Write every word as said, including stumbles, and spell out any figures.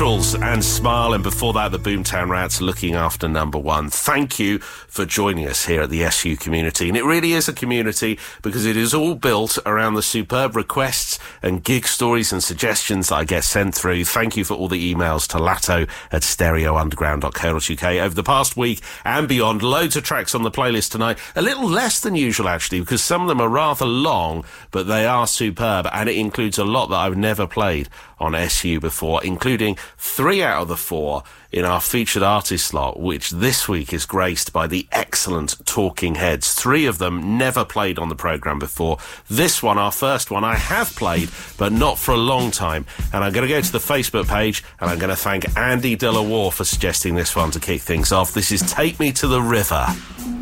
Neutrals and Smile, and before that the Boomtown Rats, Looking After Number One. Thank you for joining us here at the S U community, and it really is a community because it is all built around the superb requests and gig stories and suggestions that I get sent through. Thank you for all the emails to latto at stereo underground dot co dot uk over the past week and beyond. Loads of tracks on the playlist tonight, a little less than usual actually, because some of them are rather long, but they are superb, and it includes a lot that I've never played on S U before, including three out of the four in our featured artist slot, which this week is graced by the excellent Talking Heads. Three of them never played on the programme before. This one, our first one, I have played, but not for a long time. And I'm going to go to the Facebook page, and I'm going to thank Andy Delaware for suggesting this one to kick things off. This is Take Me to the River.